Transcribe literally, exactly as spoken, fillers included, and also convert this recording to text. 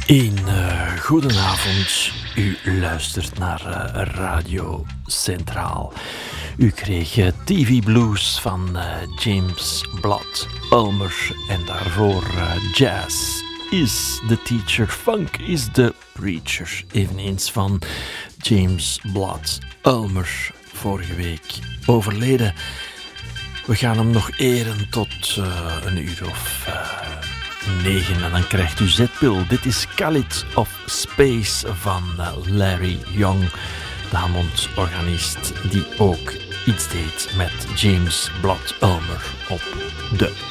Een uh, goedenavond. U luistert naar uh, Radio Centraal. U kreeg uh, T V Blues van uh, James Blood Ulmer en daarvoor uh, Jazz is the Teacher, Funk is the Preacher, eveneens van James Blood Ulmer, vorige week overleden. We gaan hem nog eren tot uh, een uur of uh, negen en dan krijgt u zetpil. Dit is Khalid of Space van uh, Larry Young, de Hammond-organist die ook iets deed met James Blood Ulmer op de